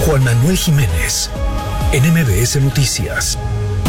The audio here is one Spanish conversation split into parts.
Juan Manuel Jiménez, en MBS Noticias.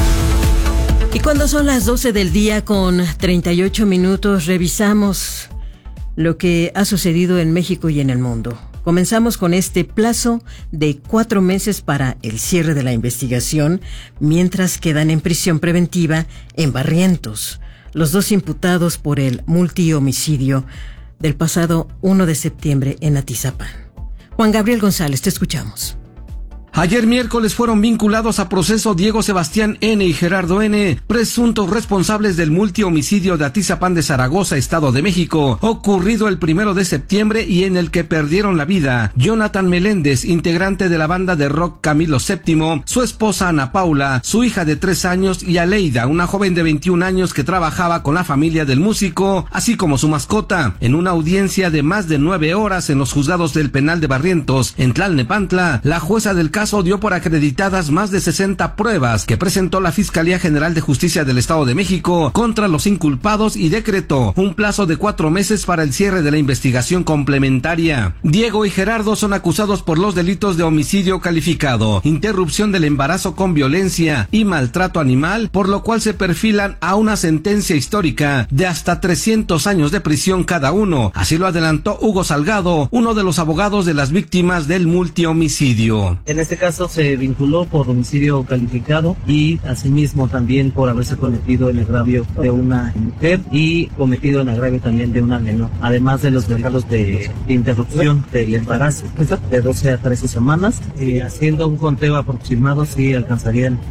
Y cuando son las 12 del día con 38 minutos, revisamos lo que ha sucedido en México y en el mundo. Comenzamos con este plazo de 4 meses para el cierre de la investigación, mientras quedan en prisión preventiva en Barrientos los 2 imputados por el multihomicidio del pasado 1 de septiembre en Atizapán. Juan Gabriel González, te escuchamos. Ayer miércoles fueron vinculados a proceso Diego Sebastián N. y Gerardo N., presuntos responsables del multihomicidio de Atizapán de Zaragoza, Estado de México, ocurrido el 1 de septiembre y en el que perdieron la vida Jonathan Meléndez, integrante de la banda de rock Camilo VII, su esposa Ana Paula, su hija de 3 años y Aleida, una joven de 21 años que trabajaba con la familia del músico, así como su mascota. En una audiencia de más de 9 horas en los juzgados del penal de Barrientos, en Tlalnepantla, la jueza del caso dio por acreditadas más de 60 pruebas que presentó la Fiscalía General de Justicia del Estado de México contra los inculpados y decretó un plazo de 4 meses para el cierre de la investigación complementaria. Diego y Gerardo son acusados por los delitos de homicidio calificado, interrupción del embarazo con violencia y maltrato animal, por lo cual se perfilan a una sentencia histórica de hasta 300 años de prisión cada uno. Así lo adelantó Hugo Salgado, uno de los abogados de las víctimas del multihomicidio. En este caso se vinculó por homicidio calificado y asimismo también por haberse cometido el agravio de una mujer y cometido el agravio también de una menor, además de los delitos de interrupción del embarazo de 12 a 13 semanas, haciendo un conteo aproximado sí alcanzarían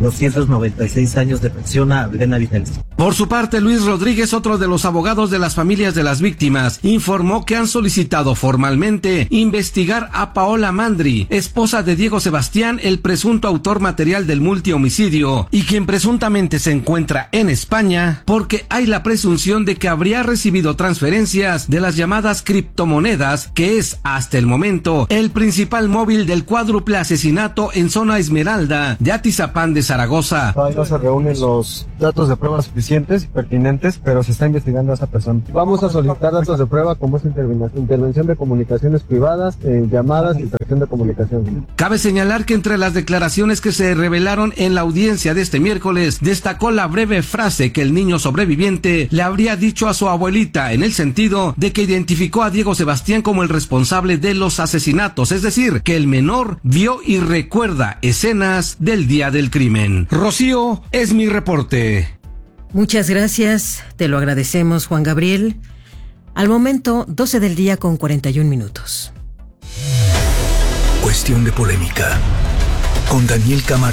296 años de prisión a pena vitalicia. Por su parte, Luis Rodríguez, otro de los abogados de las familias de las víctimas, informó que han solicitado formalmente investigar a Paola Mandri, esposa de Diego Sebastián, el presunto autor material del multihomicidio, y quien presuntamente se encuentra en España, porque hay la presunción de que habría recibido transferencias de las llamadas criptomonedas, que es, hasta el momento, el principal móvil del cuádruple asesinato en zona Esmeralda de Atizapán de Zaragoza. Todavía no se reúnen los datos de prueba suficientes y pertinentes, pero se está investigando a esa persona. Vamos a solicitar datos de prueba como es intervención de comunicaciones privadas, llamadas y tracción de comunicación. Cabe señalar que entre las declaraciones que se revelaron en la audiencia de este miércoles, destacó la breve frase que el niño sobreviviente le habría dicho a su abuelita, en el sentido de que identificó a Diego Sebastián como el responsable de los asesinatos, es decir, que el menor vio y recuerda escenas del día del crimen. Rocío, es mi reporte. Muchas gracias, te lo agradecemos, Juan Gabriel. Al momento, 12 del día con 41 minutos. Cuestión de polémica, con Daniel Camargo.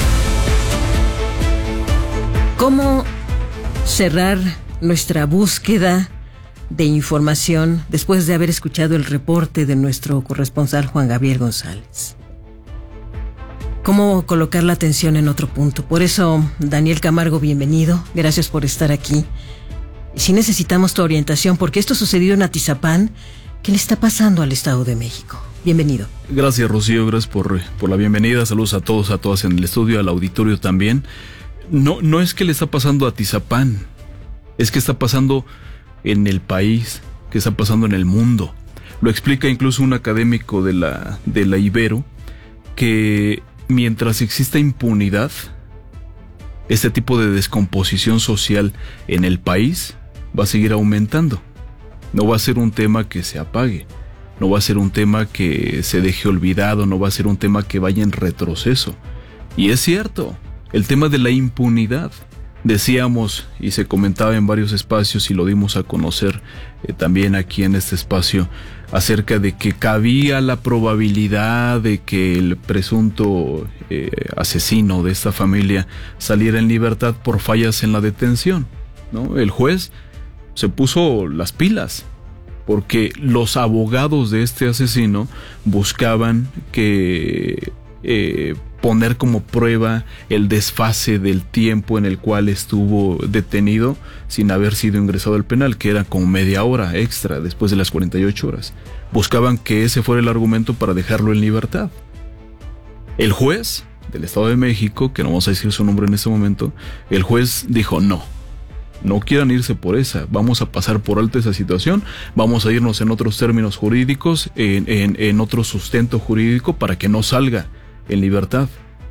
¿Cómo cerrar nuestra búsqueda de información después de haber escuchado el reporte de nuestro corresponsal Juan Gabriel González? ¿Cómo colocar la atención en otro punto? Por eso, Daniel Camargo, bienvenido. Gracias por estar aquí. Si necesitamos tu orientación, porque esto sucedió en Atizapán, ¿qué le está pasando al Estado de México? Bienvenido. Gracias, Rocío, gracias por la bienvenida. Saludos a todos, a todas en el estudio, al auditorio también. No es que le está pasando a Atizapán, es que está pasando en el país, que está pasando en el mundo. Lo explica incluso un académico de la Ibero, que mientras exista impunidad, este tipo de descomposición social en el país va a seguir aumentando. No va a ser un tema que se apague, no va a ser un tema que se deje olvidado, no va a ser un tema que vaya en retroceso. Y es cierto, el tema de la impunidad. Decíamos, y se comentaba en varios espacios y lo dimos a conocer también aquí en este espacio, acerca de que cabía la probabilidad de que el presunto asesino de esta familia saliera en libertad por fallas en la detención, ¿no? El juez se puso las pilas, porque los abogados de este asesino buscaban que poner como prueba el desfase del tiempo en el cual estuvo detenido sin haber sido ingresado al penal, que era como media hora extra después de las 48 horas. Buscaban que ese fuera el argumento para dejarlo en libertad. El juez del Estado de México, que no vamos a decir su nombre en este momento, el juez dijo no quieran irse por esa, vamos a pasar por alto esa situación, vamos a irnos en otros términos jurídicos, en otro sustento jurídico para que no salga en libertad.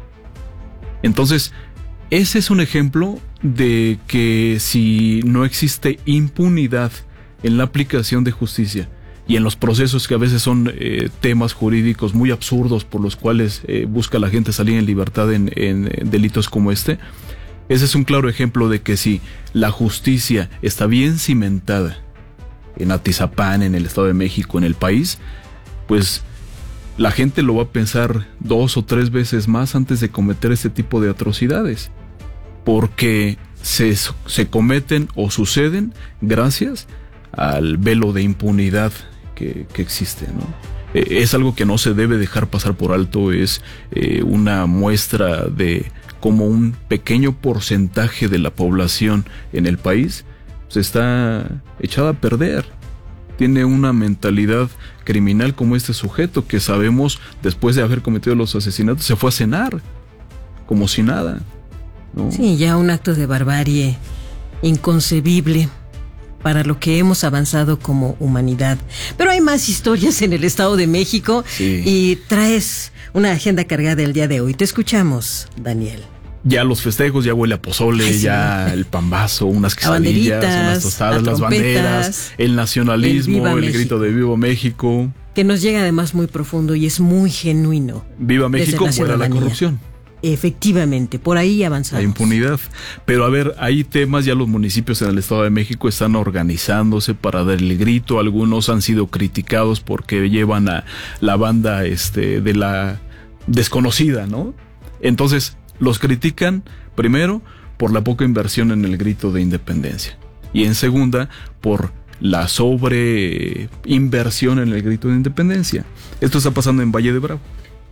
Entonces, ese es un ejemplo de que si no existe impunidad en la aplicación de justicia y en los procesos que a veces son temas jurídicos muy absurdos por los cuales busca la gente salir en libertad en delitos como este, ese es un claro ejemplo de que si la justicia está bien cimentada en Atizapán, en el Estado de México, en el país, pues la gente lo va a pensar 2 o 3 veces más antes de cometer este tipo de atrocidades, porque se cometen o suceden gracias al velo de impunidad que existe, ¿no? Es algo que no se debe dejar pasar por alto, es una muestra de cómo un pequeño porcentaje de la población en el país se está echada a perder. Tiene una mentalidad criminal como este sujeto que sabemos, después de haber cometido los asesinatos, se fue a cenar como si nada, ¿no? Sí, ya un acto de barbarie inconcebible para lo que hemos avanzado como humanidad. Pero hay más historias en el Estado de México, sí, y traes una agenda cargada el día de hoy. Te escuchamos, Daniel. Ya los festejos, ya huele a pozole, ay, sí, ya el pambazo, unas quesadillas, unas tostadas, las banderas, el nacionalismo, el grito de Viva México. Que nos llega además muy profundo y es muy genuino. Viva México, fuera la corrupción. Efectivamente, por ahí avanzamos. La impunidad. Pero a ver, hay temas, ya los municipios en el Estado de México están organizándose para dar el grito. Algunos han sido criticados porque llevan a la banda de la desconocida, ¿no? Entonces, los critican primero por la poca inversión en el grito de independencia y en segunda por la sobreinversión en el grito de independencia. Esto está pasando en Valle de Bravo.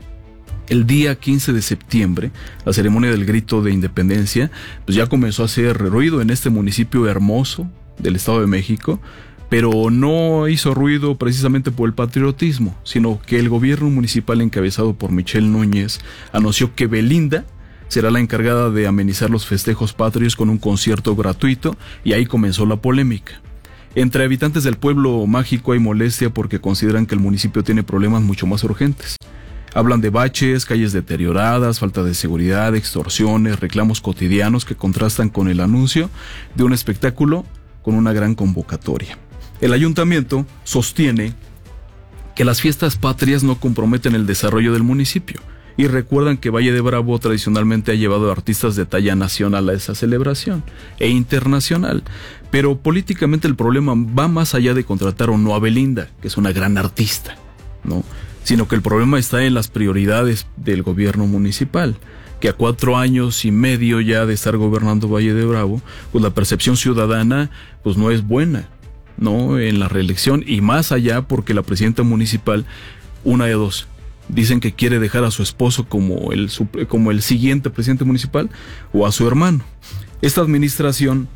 El día 15 de septiembre, la ceremonia del grito de independencia, pues ya comenzó a hacer ruido en este municipio hermoso del Estado de México, pero no hizo ruido precisamente por el patriotismo, sino que el gobierno municipal encabezado por Michelle Núñez anunció que Belinda será la encargada de amenizar los festejos patrios con un concierto gratuito, y ahí comenzó la polémica. Entre habitantes del pueblo mágico hay molestia porque consideran que el municipio tiene problemas mucho más urgentes. Hablan de baches, calles deterioradas, falta de seguridad, extorsiones, reclamos cotidianos que contrastan con el anuncio de un espectáculo con una gran convocatoria. El ayuntamiento sostiene que las fiestas patrias no comprometen el desarrollo del municipio y recuerdan que Valle de Bravo tradicionalmente ha llevado artistas de talla nacional a esa celebración e internacional. Pero políticamente el problema va más allá de contratar o no a Belinda, que es una gran artista, ¿no? Sino que el problema está en las prioridades del gobierno municipal, que a 4 años y medio ya de estar gobernando Valle de Bravo, pues la percepción ciudadana pues no es buena, ¿no? En la reelección, y más allá porque la presidenta municipal, una de dos, dicen que quiere dejar a su esposo como el siguiente presidente municipal o a su hermano. Esta administración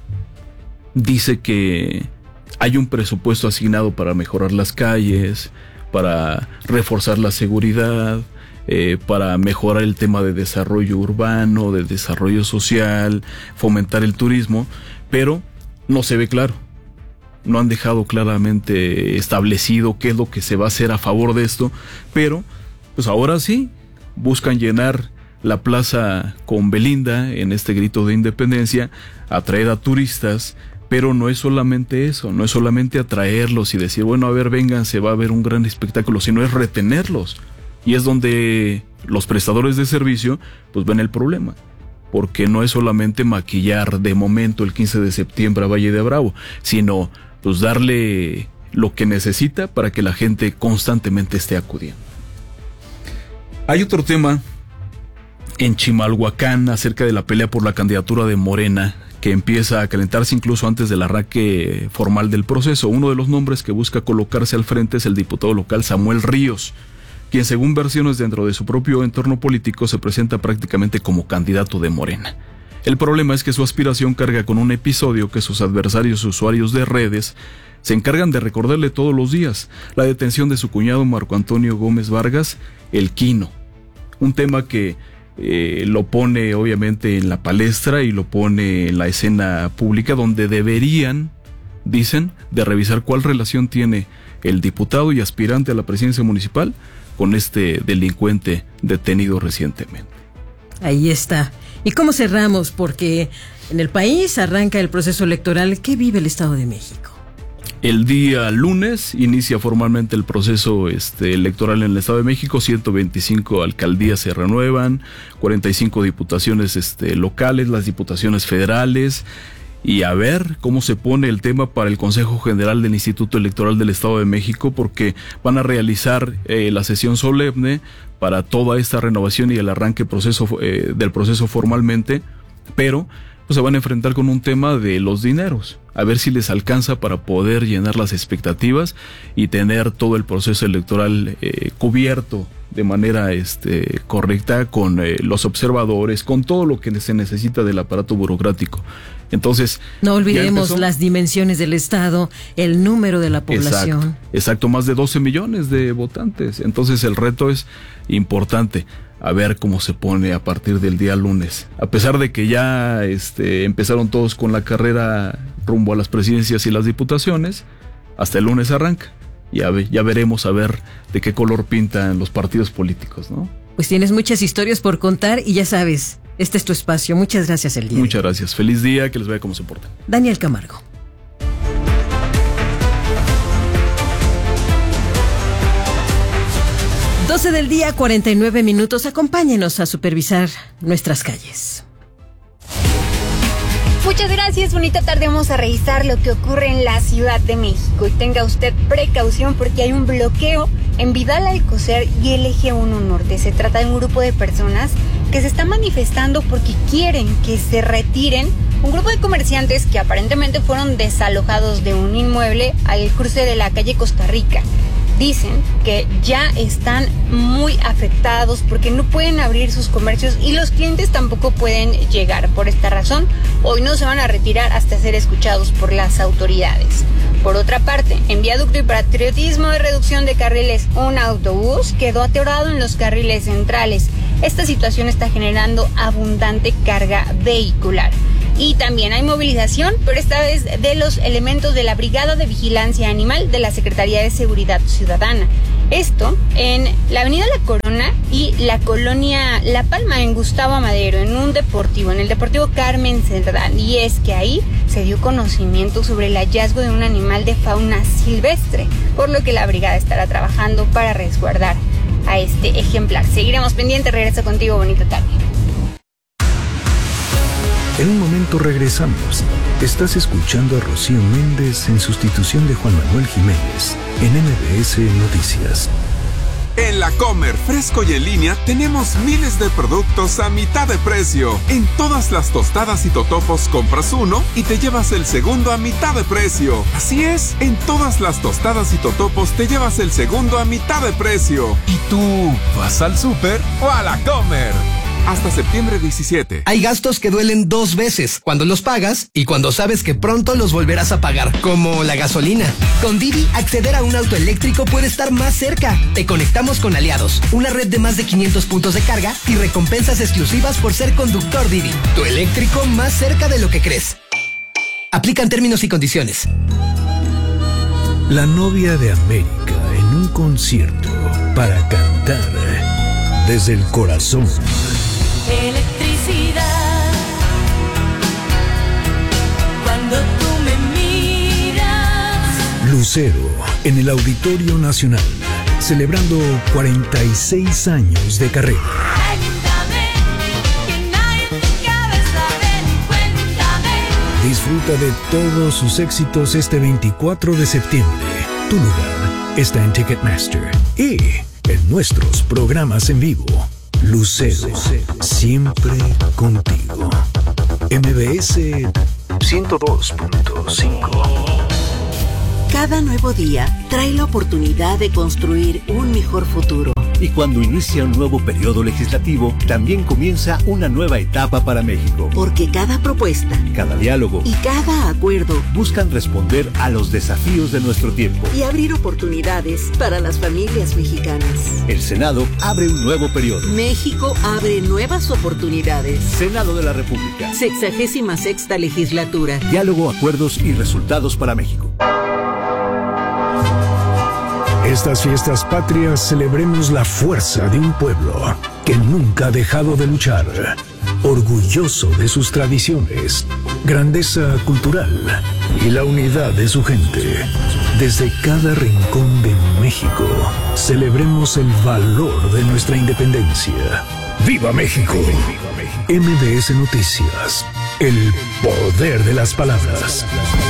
dice que hay un presupuesto asignado para mejorar las calles, para reforzar la seguridad, para mejorar el tema de desarrollo urbano, de desarrollo social, fomentar el turismo, pero no se ve claro. No han dejado claramente establecido qué es lo que se va a hacer a favor de esto, pero pues ahora sí, buscan llenar la plaza con Belinda en este grito de independencia, atraer a turistas, pero no es solamente eso, no es solamente atraerlos y decir, bueno, a ver, vénganse, va a haber un gran espectáculo, sino es retenerlos. Y es donde los prestadores de servicio pues ven el problema, porque no es solamente maquillar de momento el 15 de septiembre a Valle de Bravo, sino pues darle lo que necesita para que la gente constantemente esté acudiendo. Hay otro tema en Chimalhuacán acerca de la pelea por la candidatura de Morena, que empieza a calentarse incluso antes del arranque formal del proceso. Uno de los nombres que busca colocarse al frente es el diputado local Samuel Ríos, quien según versiones dentro de su propio entorno político se presenta prácticamente como candidato de Morena. El problema es que su aspiración carga con un episodio que sus adversarios usuarios de redes se encargan de recordarle todos los días: la detención de su cuñado Marco Antonio Gómez Vargas, el Quino. Un tema que lo pone obviamente en la palestra y lo pone en la escena pública, donde deberían, dicen, de revisar cuál relación tiene el diputado y aspirante a la presidencia municipal con este delincuente detenido recientemente. Ahí está. ¿Y cómo cerramos? Porque en el país arranca el proceso electoral. ¿Qué vive el Estado de México? El día lunes inicia formalmente el proceso electoral en el Estado de México. 125 alcaldías se renuevan, 45 diputaciones locales, las diputaciones federales. Y a ver cómo se pone el tema para el Consejo General del Instituto Electoral del Estado de México, porque van a realizar la sesión solemne para toda esta renovación y el arranque del proceso formalmente, pero pues se van a enfrentar con un tema de los dineros, a ver si les alcanza para poder llenar las expectativas y tener todo el proceso electoral cubierto de manera correcta, con los observadores, con todo lo que se necesita del aparato burocrático. Entonces, no olvidemos las dimensiones del Estado, el número de la población. Exacto, más de 12 millones de votantes. Entonces el reto es importante. A ver cómo se pone a partir del día lunes. A pesar de que ya empezaron todos con la carrera rumbo a las presidencias y las diputaciones, hasta el lunes arranca. Ya veremos a ver de qué color pintan los partidos políticos, ¿no? Pues tienes muchas historias por contar y ya sabes, este es tu espacio. Muchas gracias, el día. Muchas gracias. Feliz día, que les vaya cómo se portan. Daniel Camargo. 12 del día, 49 minutos. Acompáñenos a supervisar nuestras calles. Muchas gracias, bonita tarde. Vamos a revisar lo que ocurre en la Ciudad de México. Y tenga usted precaución porque hay un bloqueo en Vidal Alcocer y el Eje 1 Norte. Se trata de un grupo de personas que se están manifestando porque quieren que se retiren un grupo de comerciantes que aparentemente fueron desalojados de un inmueble al cruce de la calle Costa Rica. Dicen que ya están muy afectados porque no pueden abrir sus comercios y los clientes tampoco pueden llegar. Por esta razón, hoy no se van a retirar hasta ser escuchados por las autoridades. Por otra parte, en Viaducto y Patriotismo de reducción de carriles, un autobús quedó atorado en los carriles centrales. Esta situación está generando abundante carga vehicular. Y también hay movilización, pero esta vez de los elementos de la Brigada de Vigilancia Animal de la Secretaría de Seguridad Ciudadana. Esto en la Avenida La Corona y la colonia La Palma, en Gustavo Amadero, en un deportivo, en el Deportivo Carmen Cerdán. Y es que ahí se dio conocimiento sobre el hallazgo de un animal de fauna silvestre, por lo que la brigada estará trabajando para resguardar a este ejemplar. Seguiremos pendientes. Regreso contigo, bonita tarde. En un momento regresamos. Estás escuchando a Rocío Méndez en sustitución de Juan Manuel Jiménez en MBS Noticias. En La Comer, fresco y en línea, tenemos miles de productos a mitad de precio. En todas las tostadas y totopos compras uno y te llevas el segundo a mitad de precio. Así es, en todas las tostadas y totopos te llevas el segundo a mitad de precio. ¿Y tú vas al súper o a La Comer? Hasta septiembre 17. Hay gastos que duelen dos veces, cuando los pagas y cuando sabes que pronto los volverás a pagar, como la gasolina. Con Didi, acceder a un auto eléctrico puede estar más cerca. Te conectamos con Aliados, una red de más de 500 puntos de carga y recompensas exclusivas por ser conductor Didi. Tu eléctrico más cerca de lo que crees. Aplican términos y condiciones. La novia de América en un concierto para cantar desde el corazón. Electricidad, cuando tú me miras. Lucero, en el Auditorio Nacional, celebrando 46 años de carrera. Cuéntame, que nadie te cabe saber. Cuéntame. Disfruta de todos sus éxitos este 24 de septiembre. Tu lugar está en Ticketmaster y en nuestros programas en vivo. Lucero, siempre contigo. MBS 102.5. Cada nuevo día trae la oportunidad de construir un mejor futuro. Y cuando inicia un nuevo periodo legislativo, también comienza una nueva etapa para México. Porque cada propuesta, cada diálogo y cada acuerdo buscan responder a los desafíos de nuestro tiempo y abrir oportunidades para las familias mexicanas. El Senado abre un nuevo periodo. México abre nuevas oportunidades. Senado de la República. 66ª legislatura. Diálogo, acuerdos y resultados para México. Estas fiestas patrias celebremos la fuerza de un pueblo que nunca ha dejado de luchar, orgulloso de sus tradiciones, grandeza cultural y la unidad de su gente. Desde cada rincón de México, celebremos el valor de nuestra independencia. ¡Viva México! MBS Noticias, el poder de las palabras.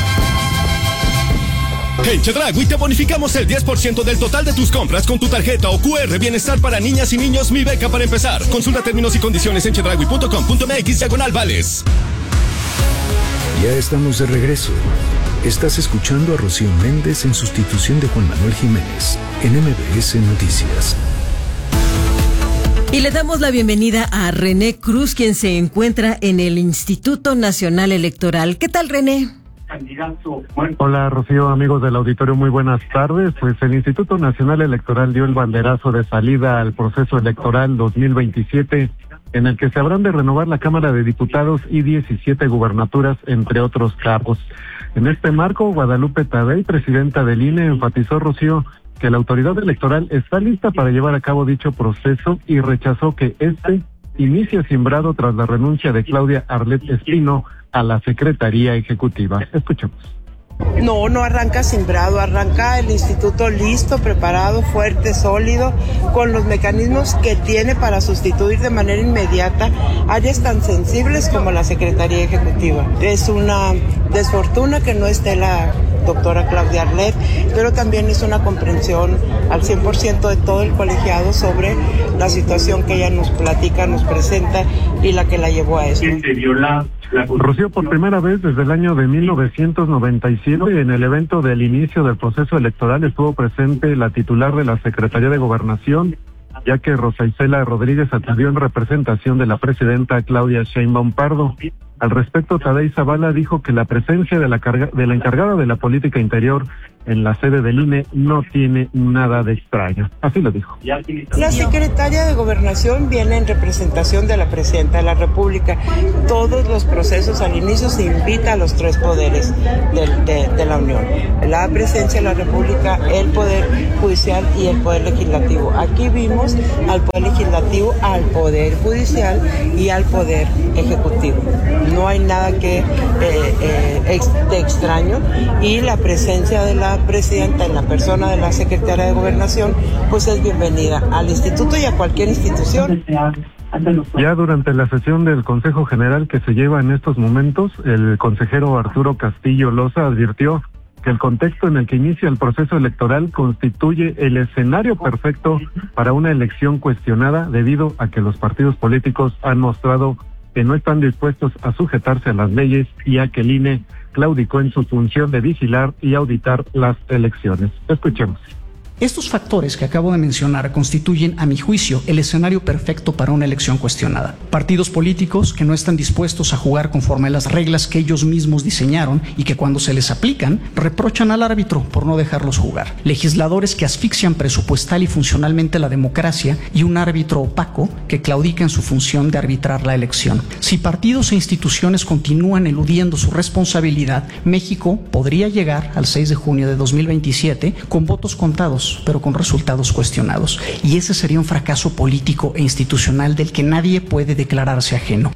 En Chedraui te bonificamos el 10% del total de tus compras con tu tarjeta o QR Bienestar para niñas y niños Mi Beca para empezar. Consulta términos y condiciones en chedraui.com.mx/vales. Ya estamos de regreso. Estás escuchando a Rocío Méndez en sustitución de Juan Manuel Jiménez en MBS Noticias. Y le damos la bienvenida a René Cruz, quien se encuentra en el Instituto Nacional Electoral. ¿Qué tal, René? Hola, Rocío, amigos del auditorio, muy buenas tardes. Pues el Instituto Nacional Electoral dio el banderazo de salida al proceso electoral 2027, en el que se habrán de renovar la Cámara de Diputados y 17 gubernaturas, entre otros cargos. En este marco, Guadalupe Tadei, presidenta del INE, enfatizó, Rocío, que la autoridad electoral está lista para llevar a cabo dicho proceso y rechazó que este inicie simbrado tras la renuncia de Claudia Arlet Espino a la Secretaría Ejecutiva. Escuchemos. No arranca simbrado, arranca el instituto listo, preparado, fuerte, sólido, con los mecanismos que tiene para sustituir de manera inmediata áreas tan sensibles como la Secretaría Ejecutiva. Es una desfortuna que no esté la doctora Claudia Arlet, pero también es una comprensión al 100% de todo el colegiado sobre la situación que ella nos platica, nos presenta y la que la llevó a esto. Rocío, por primera vez desde el año de 1997, en el evento del inicio del proceso electoral estuvo presente la titular de la Secretaría de Gobernación, ya que Rosa Isela Rodríguez atendió en representación de la presidenta Claudia Sheinbaum Pardo. Al respecto, Tadei Zavala dijo que la presencia de la encargada de la política interior en la sede del INE no tiene nada de extraño. Así lo dijo. La secretaria de Gobernación viene en representación de la presidenta de la República. Todos los procesos al inicio se invita a los tres poderes de la Unión: la presidencia de la República, el Poder Judicial y el Poder Legislativo. Aquí vimos al Poder Legislativo, al Poder Judicial y al Poder Ejecutivo. No hay nada que de extraño, y la presencia de la presidenta en la persona de la secretaria de Gobernación pues es bienvenida al instituto y a cualquier institución. Ya durante la sesión del Consejo General que se lleva en estos momentos, el consejero Arturo Castillo Loza advirtió que el contexto en el que inicia el proceso electoral constituye el escenario perfecto para una elección cuestionada, debido a que los partidos políticos han mostrado que no están dispuestos a sujetarse a las leyes y a que el INE claudicó en su función de vigilar y auditar las elecciones. Escuchemos. Estos factores que acabo de mencionar constituyen, a mi juicio, el escenario perfecto para una elección cuestionada. Partidos políticos que no están dispuestos a jugar conforme a las reglas que ellos mismos diseñaron y que cuando se les aplican, reprochan al árbitro por no dejarlos jugar. Legisladores que asfixian presupuestal y funcionalmente la democracia, y un árbitro opaco que claudica en su función de arbitrar la elección. Si partidos e instituciones continúan eludiendo su responsabilidad, México podría llegar al 6 de junio de 2027 con votos contados, pero con resultados cuestionados. Y ese sería un fracaso político e institucional del que nadie puede declararse ajeno.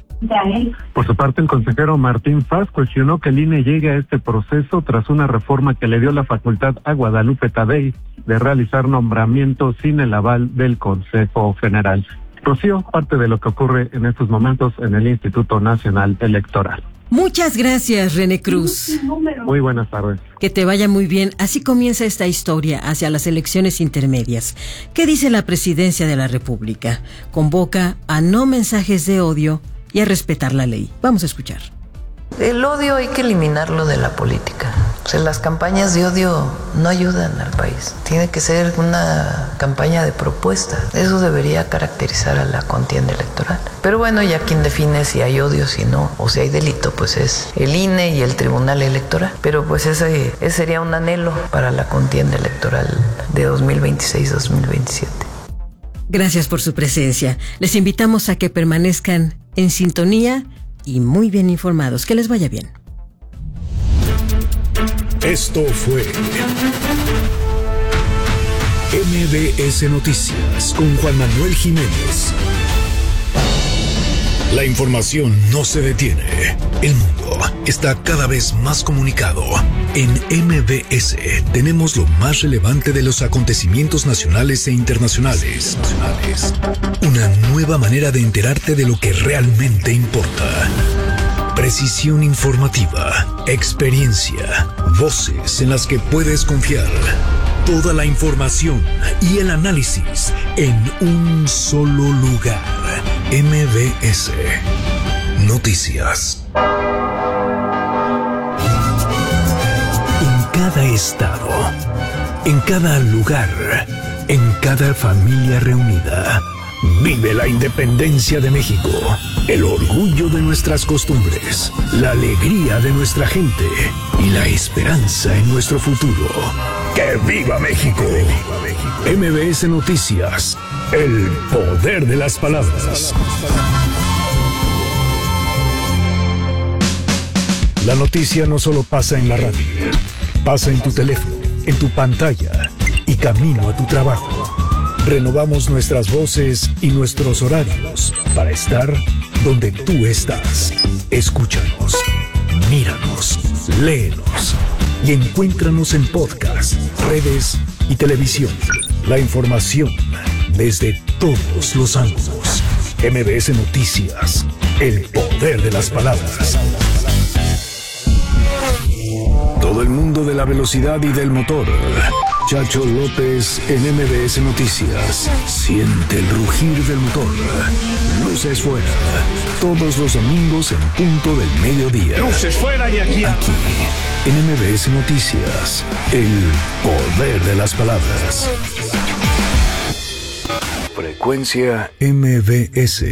Por su parte, el consejero Martín Faz cuestionó que el INE llegue a este proceso tras una reforma que le dio la facultad a Guadalupe Tadei de realizar nombramientos sin el aval del Consejo General. Rocío, parte de lo que ocurre en estos momentos en el Instituto Nacional Electoral. Muchas gracias, René Cruz. Muy buenas tardes. Que te vaya muy bien. Así comienza esta historia hacia las elecciones intermedias. ¿Qué dice la Presidencia de la República? Convoca a no mensajes de odio y a respetar la ley. Vamos a escuchar. El odio hay que eliminarlo de la política. O sea, las campañas de odio no ayudan al país. Tiene que ser una campaña de propuesta. Eso debería caracterizar a la contienda electoral. Pero bueno, ya quien define si hay odio, si no, o si hay delito, pues es el INE y el Tribunal Electoral. Pero pues ese sería un anhelo para la contienda electoral de 2026-2027. Gracias por su presencia. Les invitamos a que permanezcan en sintonía y muy bien informados. Que les vaya bien. Esto fue MBS Noticias con Juan Manuel Jiménez. La información no se detiene. El mundo está cada vez más comunicado. En MBS tenemos lo más relevante de los acontecimientos nacionales e internacionales. Una nueva manera de enterarte de lo que realmente importa. Precisión informativa, experiencia, voces en las que puedes confiar. Toda la información y el análisis en un solo lugar. MBS Noticias. En cada estado, en cada lugar, en cada familia reunida, vive la independencia de México, el orgullo de nuestras costumbres, la alegría de nuestra gente y la esperanza en nuestro futuro. ¡Que viva México! MBS Noticias, el poder de las palabras. La noticia no solo pasa en la radio, pasa en tu teléfono, en tu pantalla y camino a tu trabajo. Renovamos nuestras voces y nuestros horarios para estar donde tú estás. Escúchanos, míranos, léenos y encuéntranos en podcast, redes y televisión. La información desde todos los ángulos. MBS Noticias, el poder de las palabras. Todo el mundo de la velocidad y del motor. Chacho López en MBS Noticias. Siente el rugir del motor. Luces fuera. Todos los domingos en punto del mediodía. Luces fuera y aquí. Aquí, en MBS Noticias. El poder de las palabras. Frecuencia MBS.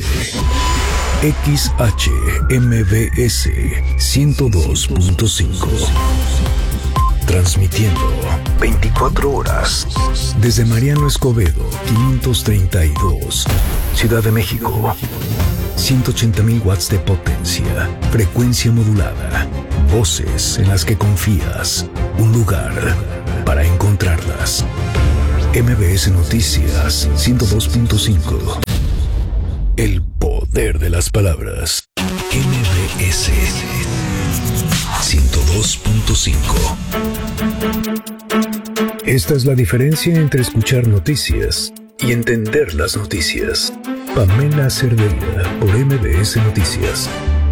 XHMBS 102.5. Transmitiendo 24 horas desde Mariano Escobedo 532, Ciudad de México. 180,000 watts de potencia, frecuencia modulada, voces en las que confías, un lugar para encontrarlas. MBS Noticias 102.5. El poder de las palabras. MBS 102.5. Esta es la diferencia entre escuchar noticias y entender las noticias. Pamela Cerdeira por MBS Noticias.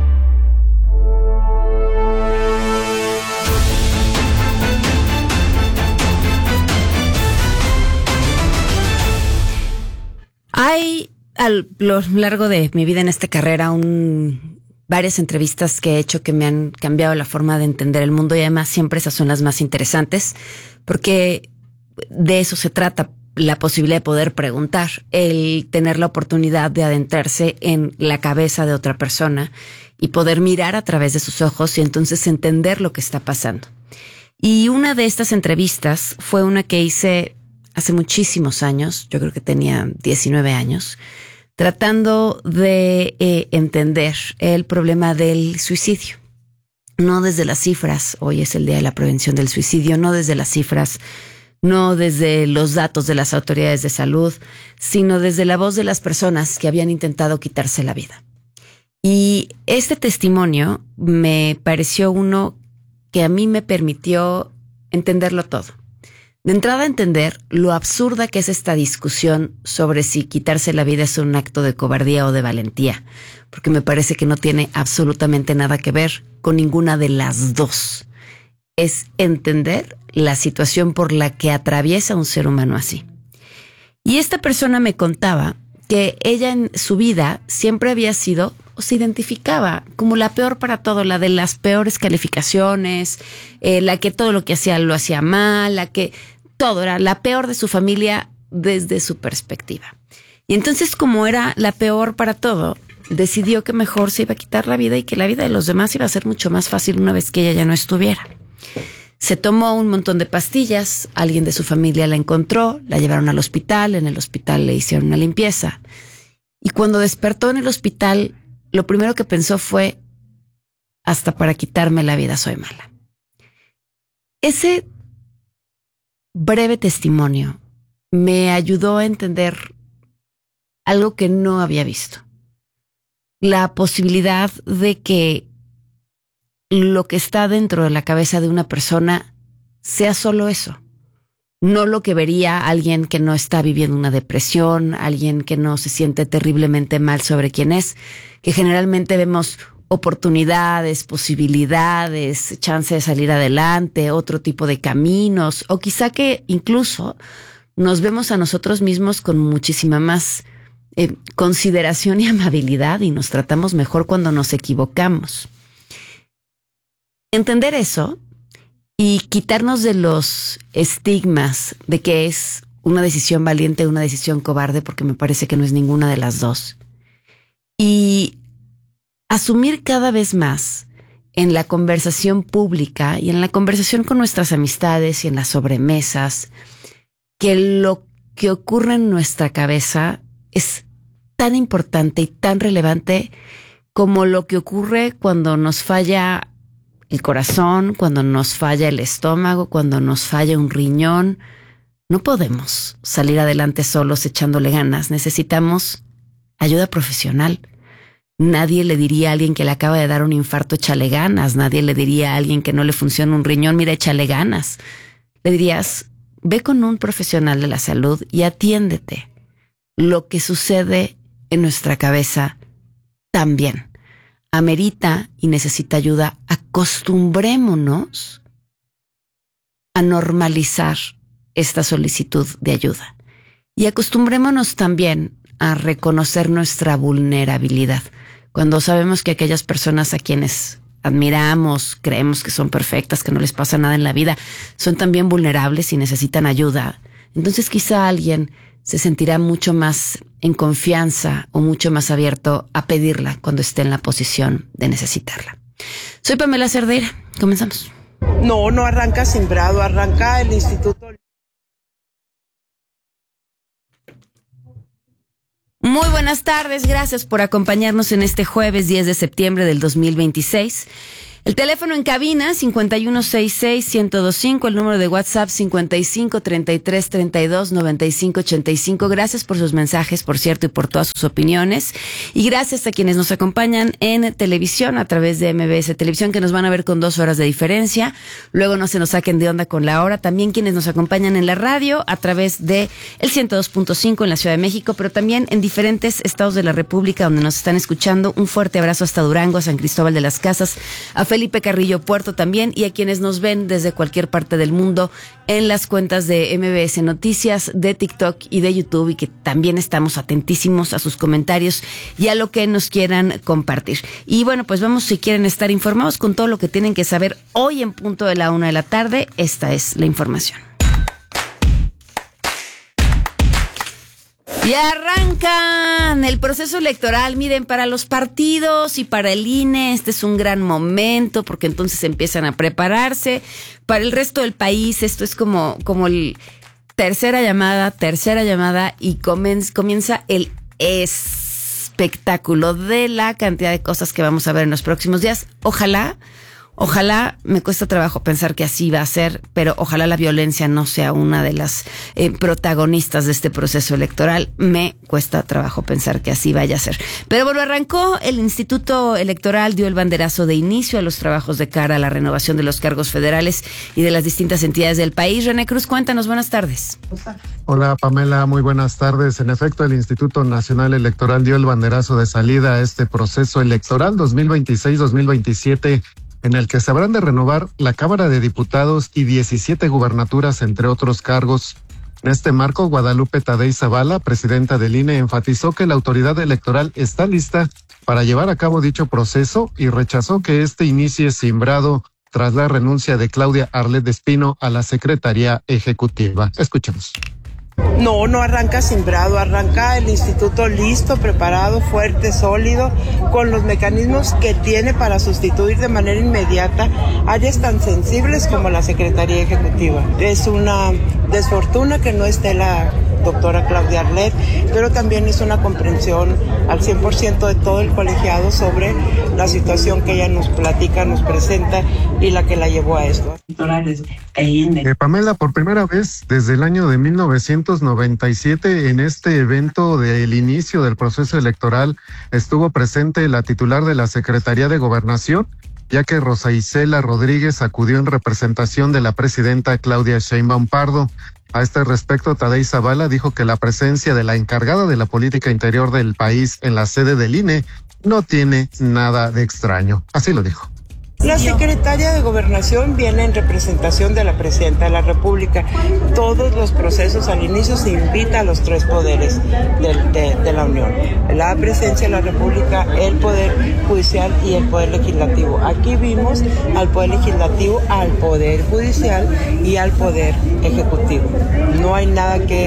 Hay a lo largo de mi vida en esta carrera varias entrevistas que he hecho que me han cambiado la forma de entender el mundo y además siempre esas son las más interesantes porque de eso se trata, la posibilidad de poder preguntar, el tener la oportunidad de adentrarse en la cabeza de otra persona y poder mirar a través de sus ojos y entonces entender lo que está pasando. Y una de estas entrevistas fue una que hice hace muchísimos años, yo creo que tenía 19 años, tratando de entender el problema del suicidio. No desde las cifras, hoy es el Día de la Prevención del Suicidio, no desde las cifras, no desde los datos de las autoridades de salud, sino desde la voz de las personas que habían intentado quitarse la vida. Y este testimonio me pareció uno que a mí me permitió entenderlo todo. De entrada, entender lo absurda que es esta discusión sobre si quitarse la vida es un acto de cobardía o de valentía, porque me parece que no tiene absolutamente nada que ver con ninguna de las dos. Es entender la situación por la que atraviesa un ser humano así. Y esta persona me contaba que ella en su vida siempre había sido, o se identificaba como la peor para todo, la de las peores calificaciones, la que todo lo que hacía lo hacía mal, la que todo era la peor de su familia desde su perspectiva. Y entonces, como era la peor para todo, decidió que mejor se iba a quitar la vida y que la vida de los demás iba a ser mucho más fácil una vez que ella ya no estuviera. Se tomó un montón de pastillas, alguien de su familia la encontró, la llevaron al hospital, en el hospital le hicieron una limpieza. Y cuando despertó en el hospital, lo primero que pensó fue, hasta para quitarme la vida soy mala. Ese breve testimonio me ayudó a entender algo que no había visto. La posibilidad de que lo que está dentro de la cabeza de una persona sea solo eso. No lo que vería alguien que no está viviendo una depresión, alguien que no se siente terriblemente mal sobre quién es, que generalmente vemos oportunidades, posibilidades, chance de salir adelante, otro tipo de caminos, o quizá que incluso nos vemos a nosotros mismos con muchísima más consideración y amabilidad y nos tratamos mejor cuando nos equivocamos. Entender eso y quitarnos de los estigmas de que es una decisión valiente o una decisión cobarde, porque me parece que no es ninguna de las dos. Y asumir cada vez más en la conversación pública y en la conversación con nuestras amistades y en las sobremesas que lo que ocurre en nuestra cabeza es tan importante y tan relevante como lo que ocurre cuando nos falla el corazón, cuando nos falla el estómago, cuando nos falla un riñón. No podemos salir adelante solos echándole ganas. Necesitamos ayuda profesional. Nadie le diría a alguien que le acaba de dar un infarto, échale ganas. Nadie le diría a alguien que no le funciona un riñón, mira, échale ganas. Le dirías, ve con un profesional de la salud y atiéndete. Lo que sucede en nuestra cabeza también amerita y necesita ayuda. Acostumbrémonos a normalizar esta solicitud de ayuda y acostumbrémonos también a reconocer nuestra vulnerabilidad. Cuando sabemos que aquellas personas a quienes admiramos, creemos que son perfectas, que no les pasa nada en la vida, son también vulnerables y necesitan ayuda, entonces quizá alguien se sentirá mucho más en confianza o mucho más abierto a pedirla cuando esté en la posición de necesitarla. Soy Pamela Cerdeira. Comenzamos. No arranca Simbrado, arranca el Instituto. Muy buenas tardes, gracias por acompañarnos en este jueves 10 de septiembre del 2026. El teléfono en cabina 5166-1025, el número de WhatsApp 5533329585. Gracias por sus mensajes, por cierto, y por todas sus opiniones. Y gracias a quienes nos acompañan en televisión a través de MBS Televisión, que nos van a ver con 2 horas de diferencia. Luego no se nos saquen de onda con la hora. También quienes nos acompañan en la radio a través de el 102.5 en la Ciudad de México, pero también en diferentes estados de la República donde nos están escuchando. Un fuerte abrazo hasta Durango, a San Cristóbal de las Casas, a Felipe Carrillo Puerto también, y a quienes nos ven desde cualquier parte del mundo en las cuentas de MBS Noticias, de TikTok y de YouTube, y que también estamos atentísimos a sus comentarios y a lo que nos quieran compartir. Y bueno, pues vamos, si quieren estar informados con todo lo que tienen que saber hoy en punto de la 1 de la tarde, esta es la información. Y arrancan el proceso electoral. Miren, para los partidos y para el INE este es un gran momento porque entonces empiezan a prepararse. Para el resto del país esto es como el tercera llamada y comienza el espectáculo de la cantidad de cosas que vamos a ver en los próximos días. Ojalá, me cuesta trabajo pensar que así va a ser, pero ojalá la violencia no sea una de las protagonistas de este proceso electoral. Me cuesta trabajo pensar que así vaya a ser. Pero bueno, arrancó el Instituto Electoral, dio el banderazo de inicio a los trabajos de cara a la renovación de los cargos federales y de las distintas entidades del país. René Cruz, cuéntanos, buenas tardes. Hola Pamela, muy buenas tardes. En efecto, el Instituto Nacional Electoral dio el banderazo de salida a este proceso electoral 2026-2027, en el que se habrán de renovar la Cámara de Diputados y 17 gubernaturas, entre otros cargos. En este marco, Guadalupe Tadei Zavala, presidenta del INE, enfatizó que la autoridad electoral está lista para llevar a cabo dicho proceso y rechazó que este inicie cimbrado tras la renuncia de Claudia Arlet Espino a la Secretaría Ejecutiva. Escuchemos. No arranca Simbrado, arranca el instituto listo, preparado, fuerte, sólido, con los mecanismos que tiene para sustituir de manera inmediata áreas tan sensibles como la Secretaría Ejecutiva. Es una desfortuna que no esté la doctora Claudia Arlet, pero también hizo una comprensión al 100% de todo el colegiado sobre la situación que ella nos platica, nos presenta y la que la llevó a esto. Pamela, por primera vez desde el año de 1997 en este evento del inicio del proceso electoral estuvo presente la titular de la Secretaría de Gobernación, ya que Rosa Isela Rodríguez acudió en representación de la presidenta Claudia Sheinbaum Pardo. A este respecto, Tadei Zavala dijo que la presencia de la encargada de la política interior del país en la sede del INE no tiene nada de extraño. Así lo dijo. La secretaria de Gobernación viene en representación de la presidenta de la República. Todos los procesos al inicio se invita a los tres poderes de la Unión: la presidencia de la República, el poder judicial y el poder legislativo. Aquí vimos al poder legislativo, al poder judicial y al poder ejecutivo. No hay nada de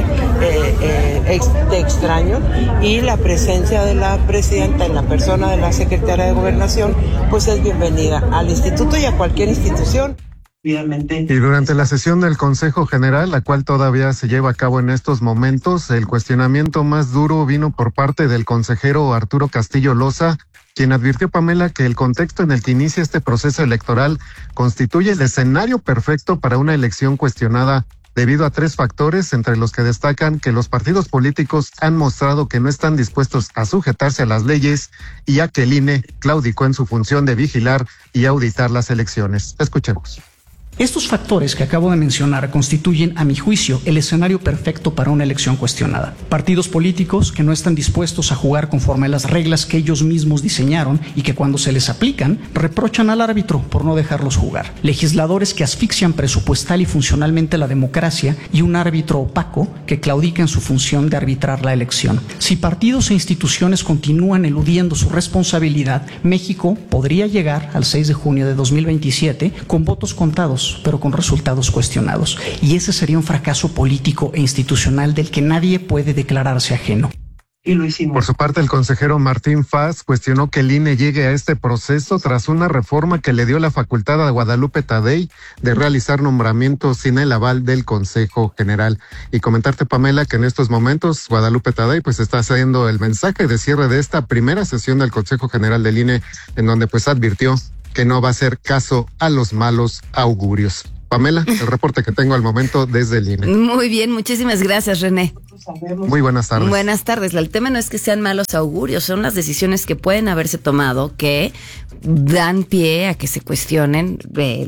extraño, y la presencia de la presidenta en la persona de la secretaria de Gobernación pues es bienvenida al instituto y a cualquier institución. Y durante la sesión del Consejo General, la cual todavía se lleva a cabo en estos momentos, el cuestionamiento más duro vino por parte del consejero Arturo Castillo Loza, quien advirtió, Pamela, que el contexto en el que inicia este proceso electoral constituye el escenario perfecto para una elección cuestionada debido a tres factores, entre los que destacan que los partidos políticos han mostrado que no están dispuestos a sujetarse a las leyes y a que el INE claudicó en su función de vigilar y auditar las elecciones. Escuchemos. Estos factores que acabo de mencionar constituyen, a mi juicio, el escenario perfecto para una elección cuestionada. Partidos políticos que no están dispuestos a jugar conforme a las reglas que ellos mismos diseñaron y que cuando se les aplican, reprochan al árbitro por no dejarlos jugar. Legisladores que asfixian presupuestal y funcionalmente la democracia y un árbitro opaco que claudica en su función de arbitrar la elección. Si partidos e instituciones continúan eludiendo su responsabilidad, México podría llegar al 6 de junio de 2027 con votos contados, pero con resultados cuestionados. Y ese sería un fracaso político e institucional del que nadie puede declararse ajeno. Y lo hicimos. Por su parte, el consejero Martín Faz cuestionó que el INE llegue a este proceso tras una reforma que le dio la facultad a Guadalupe Tadei de realizar nombramientos sin el aval del Consejo General. Y comentarte, Pamela, que en estos momentos Guadalupe Tadei pues está haciendo el mensaje de cierre de esta primera sesión del Consejo General del INE, en donde pues advirtió que no va a hacer caso a los malos augurios. Pamela, el reporte que tengo al momento desde el INE. Muy bien, muchísimas gracias, René. Muy buenas tardes. Buenas tardes. El tema no es que sean malos augurios, son las decisiones que pueden haberse tomado que dan pie a que se cuestionen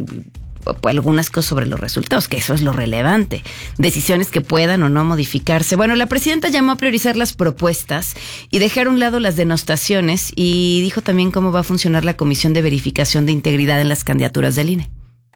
algunas cosas sobre los resultados, que eso es lo relevante. Decisiones que puedan o no modificarse. Bueno, la presidenta llamó a priorizar las propuestas y dejar a un lado las denostaciones, y dijo también cómo va a funcionar la Comisión de Verificación de Integridad en las candidaturas del INE.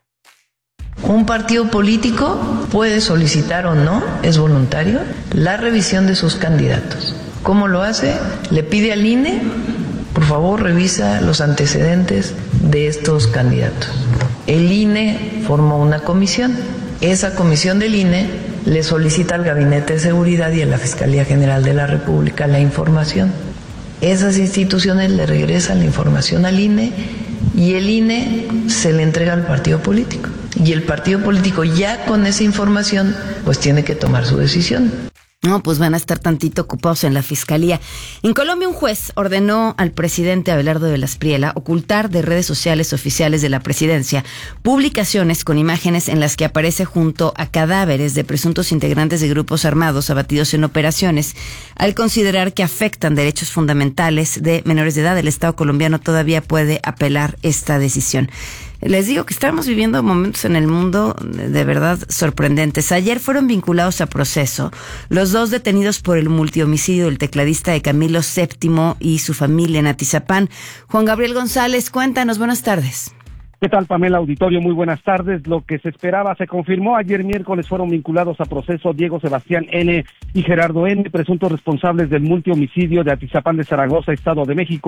Un partido político puede solicitar o no, es voluntario, la revisión de sus candidatos. ¿Cómo lo hace? Le pide al INE, por favor, revisa los antecedentes de estos candidatos. El INE formó una comisión. Esa comisión del INE le solicita al Gabinete de Seguridad y a la Fiscalía General de la República la información. Esas instituciones le regresan la información al INE y el INE se le entrega al partido político. Y el partido político ya con esa información pues tiene que tomar su decisión. No, pues van a estar tantito ocupados en la fiscalía. En Colombia, un juez ordenó al presidente Abelardo de las Priela ocultar de redes sociales oficiales de la presidencia publicaciones con imágenes en las que aparece junto a cadáveres de presuntos integrantes de grupos armados abatidos en operaciones, al considerar que afectan derechos fundamentales de menores de edad. El Estado colombiano todavía puede apelar esta decisión. Les digo que estamos viviendo momentos en el mundo de verdad sorprendentes. Ayer fueron vinculados a proceso los dos detenidos por el multihomicidio del tecladista de Camilo VII y su familia en Atizapán. Juan Gabriel González, cuéntanos, buenas tardes. ¿Qué tal, Pamela Auditorio? Muy buenas tardes. Lo que se esperaba se confirmó. Ayer miércoles fueron vinculados a proceso Diego Sebastián N. y Gerardo N., presuntos responsables del multihomicidio de Atizapán de Zaragoza, Estado de México,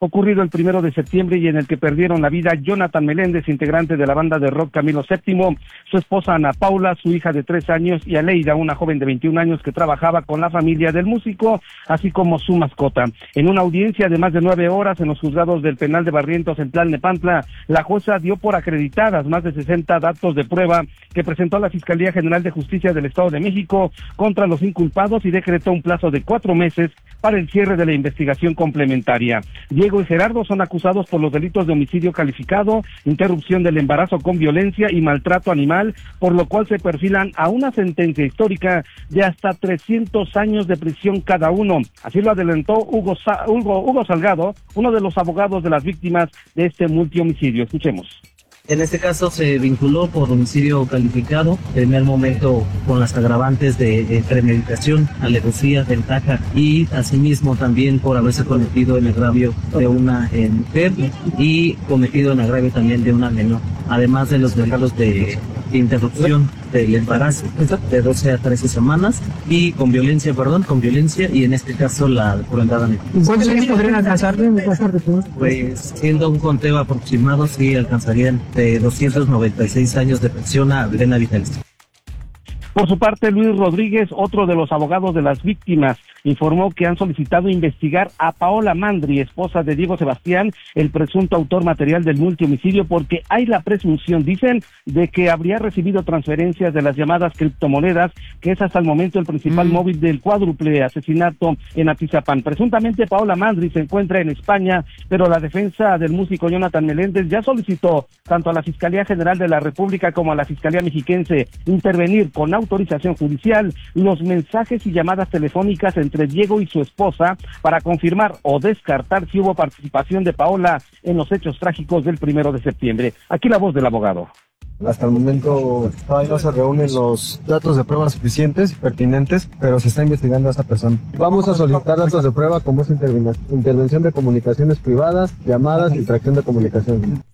ocurrido el 1 de septiembre y en el que perdieron la vida Jonathan Meléndez, integrante de la banda de rock Camilo VII, su esposa Ana Paula, su hija de 3 años y Aleida, una joven de 21 años que trabajaba con la familia del músico, así como su mascota. En una audiencia de más de 9 horas en los juzgados del penal de Barrientos en Tlalnepantla, la jueza dio por acreditadas más de 60 datos de prueba que presentó a la Fiscalía General de Justicia del Estado de México contra los inculpados y decretó un plazo de 4 meses para el cierre de la investigación complementaria. Diego y Gerardo son acusados por los delitos de homicidio calificado, interrupción del embarazo con violencia y maltrato animal, por lo cual se perfilan a una sentencia histórica de hasta 300 años de prisión cada uno. Así lo adelantó Hugo Salgado, uno de los abogados de las víctimas de este multihomicidio. Escuchemos. En este caso se vinculó por homicidio calificado, en primer momento con las agravantes de premeditación, alevosía, ventaja y asimismo también por haberse cometido el agravio de una mujer y cometido el agravio también de una menor, además de los delitos de interrupción del embarazo de 12 a 13 semanas y con violencia y en este caso la crueldad animal. ¿Cuántos años podrían alcanzar? Pues siendo un conteo aproximado sí alcanzarían de 296 años de prisión a pena vitalicia. Por su parte, Luis Rodríguez, otro de los abogados de las víctimas, informó que han solicitado investigar a Paola Mandri, esposa de Diego Sebastián, el presunto autor material del multihomicidio, porque hay la presunción, dicen, de que habría recibido transferencias de las llamadas criptomonedas, que es hasta el momento el principal móvil del cuádruple asesinato en Atizapán. Presuntamente Paola Mandri se encuentra en España, pero la defensa del músico Jonathan Meléndez ya solicitó tanto a la Fiscalía General de la República como a la Fiscalía Mexiquense intervenir con autorización judicial los mensajes y llamadas telefónicas entre Diego y su esposa para confirmar o descartar si hubo participación de Paola en los hechos trágicos del 1 de septiembre. Aquí la voz del abogado. Hasta el momento todavía no se reúnen los datos de prueba suficientes y pertinentes, pero se está investigando a esa persona. Vamos a solicitar datos de prueba como es intervención de comunicaciones privadas, llamadas y extracción de comunicación.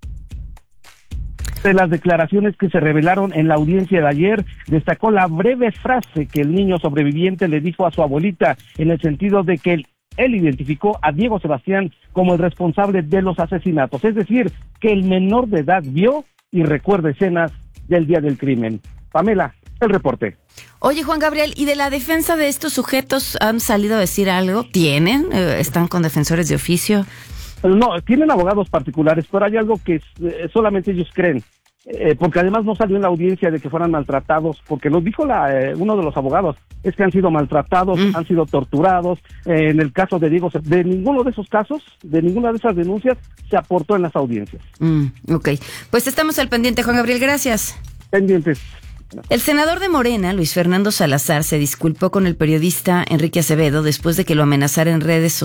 De las declaraciones que se revelaron en la audiencia de ayer, destacó la breve frase que el niño sobreviviente le dijo a su abuelita, en el sentido de que él identificó a Diego Sebastián como el responsable de los asesinatos, es decir, que el menor de edad vio y recuerda escenas del día del crimen. Pamela, el reporte. Oye, Juan Gabriel, ¿y de la defensa de estos sujetos han salido a decir algo? ¿Tienen? ¿Están con defensores de oficio? No, tienen abogados particulares, pero hay algo que solamente ellos creen. Porque además no salió en la audiencia de que fueran maltratados, porque lo dijo uno de los abogados, es que han sido maltratados, han sido torturados. En el caso de Diego, de ninguno de esos casos, de ninguna de esas denuncias, se aportó en las audiencias. Ok, pues estamos al pendiente, Juan Gabriel, gracias. Pendientes. El senador de Morena, Luis Fernando Salazar, se disculpó con el periodista Enrique Acevedo después de que lo amenazara en redes sociales